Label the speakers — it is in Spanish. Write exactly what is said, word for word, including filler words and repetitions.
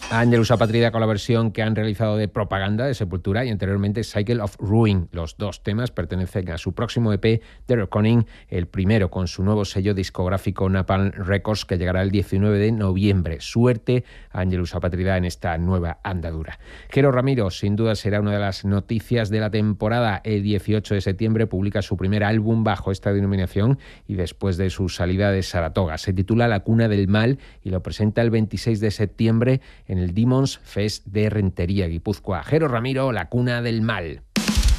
Speaker 1: Ángelus Apatrida con la versión que han realizado de Propaganda de Sepultura y anteriormente Cycle of Ruin. Los dos temas pertenecen a su próximo E P The Reckoning, el primero con su nuevo sello discográfico Napalm Records, que llegará el diecinueve de noviembre. Suerte a Ángelus Apatrida en esta nueva andadura. Jero Ramiro sin duda será una de las noticias de la temporada. El dieciocho de septiembre publica su primer álbum bajo esta denominación y después de su salida de Saratoga. Se titula La Cuna del Mal y lo presenta el veintiséis de septiembre en el Demons Fest de Rentería, Guipúzcoa. Jero Ramiro, La Cuna del Mal.